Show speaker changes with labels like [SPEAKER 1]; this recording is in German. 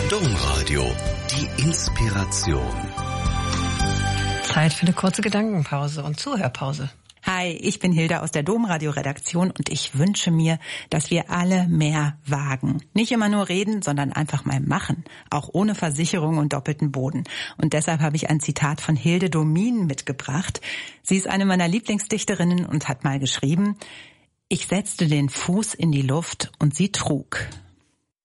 [SPEAKER 1] Domradio, die Inspiration.
[SPEAKER 2] Zeit für eine kurze Gedankenpause und Zuhörpause.
[SPEAKER 3] Hi, ich bin Hilda aus der Domradio-Redaktion und ich wünsche mir, dass wir alle mehr wagen. Nicht immer nur reden, sondern einfach mal machen. Auch ohne Versicherung und doppelten Boden. Und deshalb habe ich ein Zitat von Hilde Domin mitgebracht. Sie ist eine meiner Lieblingsdichterinnen und hat mal geschrieben: Ich setzte den Fuß in die Luft und sie trug.